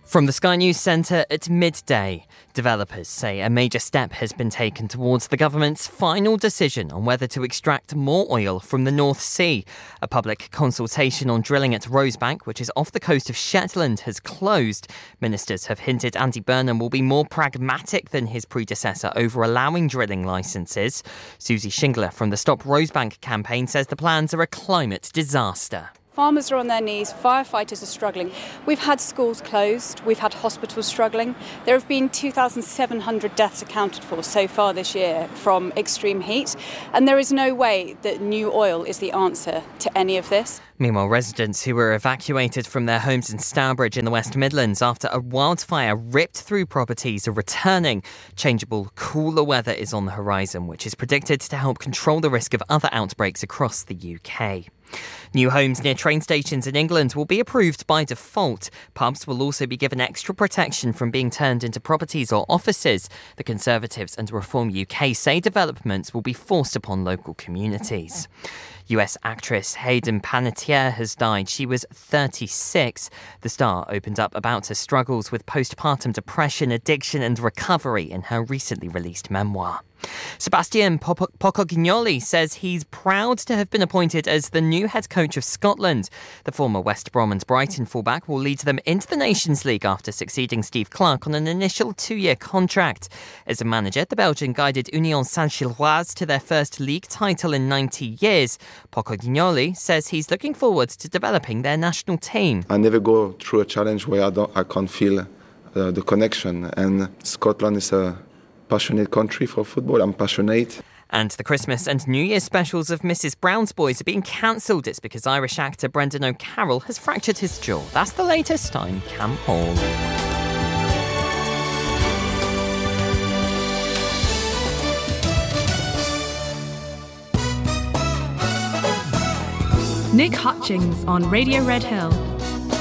From the Sky News Centre at midday, developers say a major step has been taken towards the government's final decision on whether to extract more oil from the North Sea. A public consultation on drilling at Rosebank, which is off the coast of Shetland, has closed. Ministers have hinted Andy Burnham will be more pragmatic than his predecessor over allowing drilling licences. Susie Shingler from the Stop Rosebank campaign says the plans are a climate disaster. Farmers are on their knees, firefighters are struggling. We've had schools closed, we've had hospitals struggling. There have been 2,700 deaths accounted for so far this year from extreme heat. And there is no way that new oil is the answer to any of this. Meanwhile, residents who were evacuated from their homes in Stourbridge in the West Midlands after a wildfire ripped through properties are returning. Changeable, cooler weather is on the horizon, which is predicted to help control the risk of other outbreaks across the UK. New homes near train stations in England will be approved by default. Pubs will also be given extra protection from being turned into properties or offices. The Conservatives and Reform UK say developments will be forced upon local communities. US actress Hayden Panettiere has died. She was 36. The star opened up about her struggles with postpartum depression, addiction and recovery in her recently released memoir. Sebastian Pocognoli says he's proud to have been appointed as the new head coach of Scotland. The former West Brom and Brighton fullback will lead them into the Nations League after succeeding Steve Clarke on an initial 2-year contract. As a manager, the Belgian guided Union Saint-Gilloise to their first league title in 90 years. Pocognoli says he's looking forward to developing their national team. I never go through a challenge where I can't feel the connection, and Scotland is a passionate country for football. I'm passionate. And the Christmas and New Year specials of Mrs. Brown's Boys are being cancelled. It's because Irish actor Brendan O'Carroll has fractured his jaw. That's the latest. I'm Cam Hall. Nick Hutchings on Radio Red Hill